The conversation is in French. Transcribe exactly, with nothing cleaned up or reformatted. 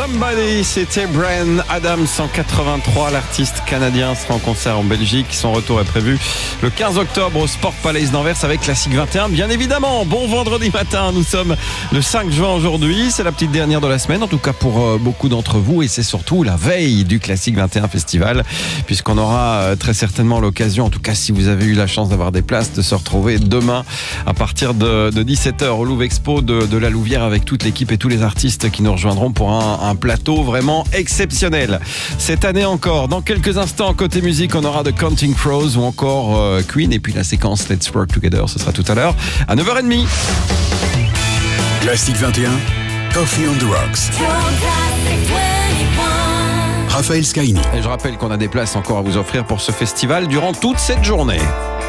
Somebody, c'était Bryan Adams en quatre-vingt-trois. L'artiste canadien sera en concert en Belgique. Son retour est prévu le quinze octobre au Sport Palace d'Anvers avec Classique vingt et un. Bien évidemment, bon vendredi matin. Nous sommes le cinq juin aujourd'hui. C'est la petite dernière de la semaine, en tout cas pour beaucoup d'entre vous. Et c'est surtout la veille du Classique vingt et un Festival, puisqu'on aura très certainement l'occasion, en tout cas si vous avez eu la chance d'avoir des places, de se retrouver demain à partir de, de dix-sept heures au Louvre Expo de, de la Louvière avec toute l'équipe et tous les artistes qui nous rejoindront pour un, un plateau vraiment exceptionnel. Cette année encore, dans quelques instants, côté musique, on aura The Counting Crows ou encore euh, Queen et puis la séquence Let's Work Together, ce sera tout à l'heure à neuf heures trente. Classique vingt et un, Coffee on the Rocks. Raphaël Scaini. Et je rappelle qu'on a des places encore à vous offrir pour ce festival durant toute cette journée.